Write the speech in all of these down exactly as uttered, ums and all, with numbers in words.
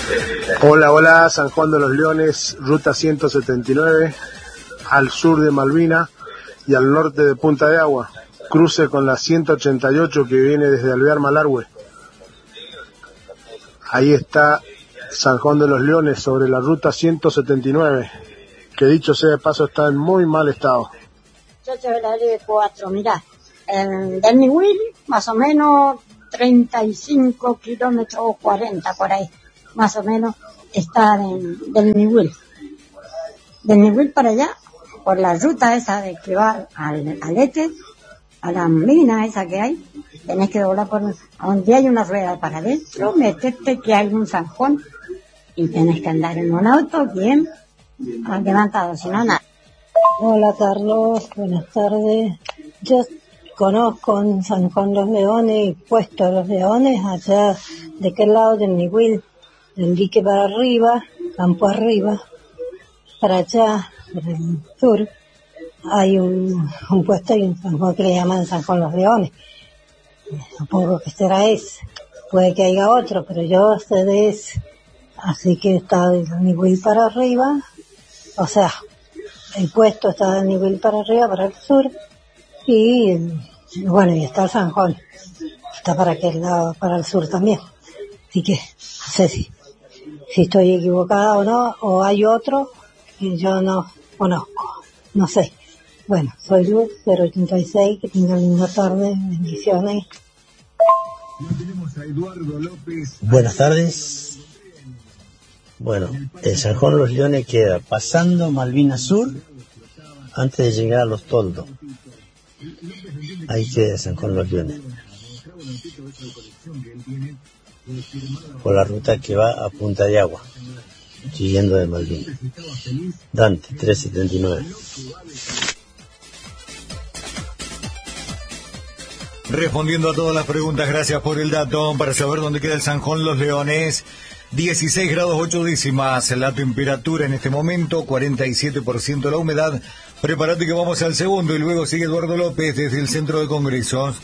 Hola, hola, San Juan de los Leones, ruta ciento setenta y nueve, al sur de Malvina y al norte de Punta de Agua, cruce con la ciento ochenta y ocho que viene desde Alvear Malargüe. Ahí está San Juan de los Leones sobre la ruta ciento setenta y nueve, que dicho sea de paso está en muy mal estado. Muchachos de la L cuatro, mirá, en del Niwil, más o menos treinta y cinco kilómetros o cuarenta por ahí, más o menos, está en, del Niwil. Del Niwil para allá, por la ruta esa de que va al, al este, a la mina esa que hay, tenés que doblar por a donde hay una rueda para adentro, meterte que hay un zanjón y tenés que andar en un auto bien levantado, si no nada. Hola Carlos, buenas tardes. Yo conozco en San Juan Los Leones y Puesto Los Leones, allá de qué lado del Niwil, del dique para arriba, campo arriba, para allá, por el sur, hay un, un puesto y un San Juan que le llaman San Juan Los Leones. Supongo que será ese, puede que haya otro, pero yo sé de ese. Así que está del Niwil para arriba, o sea, el puesto está del Niwil para arriba, para el sur, y bueno, y está el San Juan, está para aquel lado, para el sur también. Así que no sé si, si estoy equivocada o no, o hay otro que yo no conozco, no sé. Bueno, soy Luz, cero ochenta y seis, que tengan linda tarde, bendiciones. Buenas tardes. Bueno, el San Juan de los Leones queda pasando Malvina Sur antes de llegar a Los Toldos. Ahí queda San Juan de los Leones. Por la ruta que va a Punta de Agua, siguiendo de Malvina. Dante, trescientos setenta y nueve. Respondiendo a todas las preguntas, gracias por el dato. Para saber dónde queda el San Juan Los Leones, dieciséis grados ocho décimas la temperatura en este momento, cuarenta y siete por ciento la humedad. Prepárate que vamos al segundo y luego sigue Eduardo López desde el Centro de Congresos.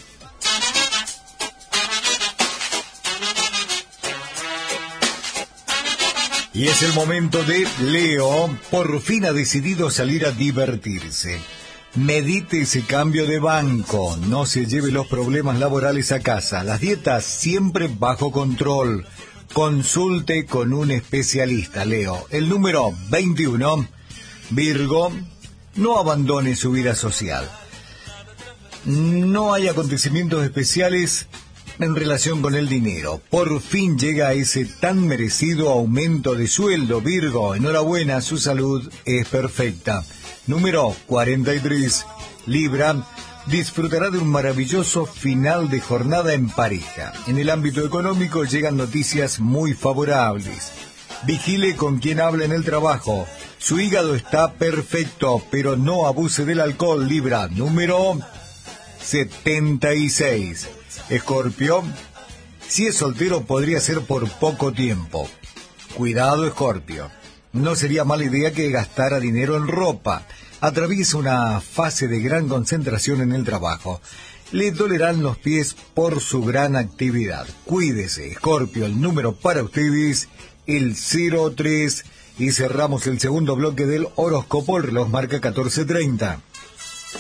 Y es el momento de Leo. Por fin ha decidido salir a divertirse. Medite ese cambio de banco, no se lleve los problemas laborales a casa, las dietas siempre bajo control. Consulte con un especialista, Leo. El número veintiuno, Virgo, no abandone su vida social. No hay acontecimientos especiales en relación con el dinero. Por fin llega ese tan merecido aumento de sueldo, Virgo. Enhorabuena, su salud es perfecta. Número cuarenta y tres, Libra, disfrutará de un maravilloso final de jornada en pareja. En el ámbito económico llegan noticias muy favorables. Vigile con quien habla en el trabajo. Su hígado está perfecto, pero no abuse del alcohol, Libra. Número setenta y seis, Escorpio, si es soltero podría ser por poco tiempo. Cuidado, Escorpio. No sería mala idea que gastara dinero en ropa. Atraviesa una fase de gran concentración en el trabajo. Le dolerán los pies por su gran actividad. Cuídese, Escorpio. El número para ustedes, el cero tres. Y cerramos el segundo bloque del horóscopo. El reloj marca catorce treinta.